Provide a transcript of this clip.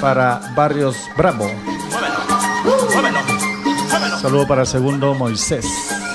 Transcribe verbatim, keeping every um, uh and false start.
para Barrios Bravo. Muévelo, muévelo, muévelo. Saludo para Segundo Moisés.